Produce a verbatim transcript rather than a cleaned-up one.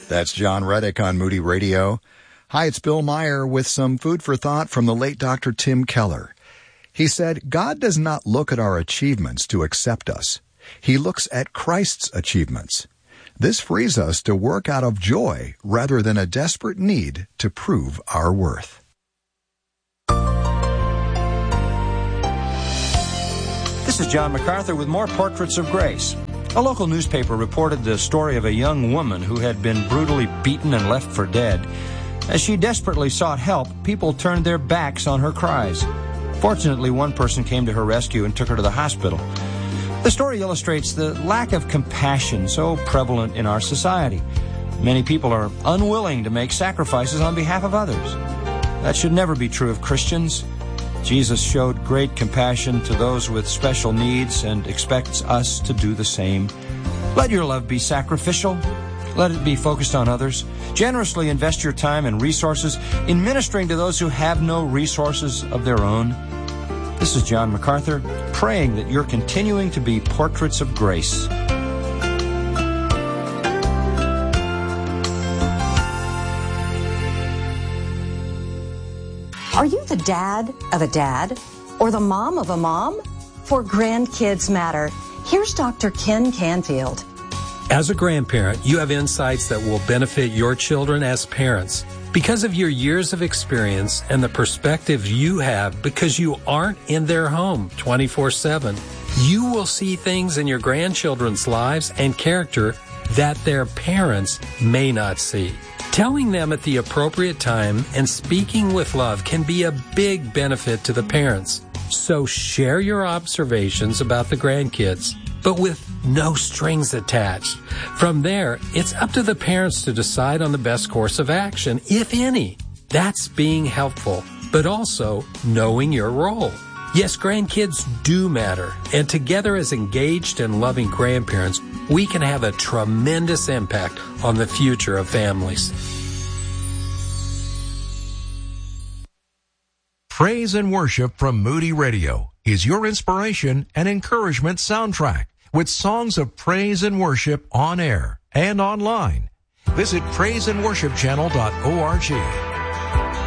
That's John Reddick on Moody Radio. Hi, it's Bill Meyer with some food for thought from the late Doctor Tim Keller. He said, God does not look at our achievements to accept us. He looks at Christ's achievements. This frees us to work out of joy rather than a desperate need to prove our worth. This is John MacArthur with more Portraits of Grace. A local newspaper reported the story of a young woman who had been brutally beaten and left for dead. As she desperately sought help, people turned their backs on her cries. Fortunately, one person came to her rescue and took her to the hospital. The story illustrates the lack of compassion so prevalent in our society. Many people are unwilling to make sacrifices on behalf of others. That should never be true of Christians. Jesus showed great compassion to those with special needs and expects us to do the same. Let your love be sacrificial. Let it be focused on others. Generously invest your time and resources in ministering to those who have no resources of their own. This is John MacArthur, praying that you're continuing to be portraits of grace. Are you the dad of a dad or the mom of a mom? For grandkids matter. Here's Doctor Ken Canfield. As a grandparent, you have insights that will benefit your children as parents. Because of your years of experience and the perspective you have because you aren't in their home twenty-four seven, you will see things in your grandchildren's lives and character that their parents may not see. Telling them at the appropriate time and speaking with love can be a big benefit to the parents. So share your observations about the grandkids, but with no strings attached. From there, it's up to the parents to decide on the best course of action, if any. That's being helpful, but also knowing your role. Yes, grandkids do matter, and together as engaged and loving grandparents, we can have a tremendous impact on the future of families. Praise and worship from Moody Radio is your inspiration and encouragement soundtrack with songs of praise and worship on air and online. Visit praise and worship channel dot org.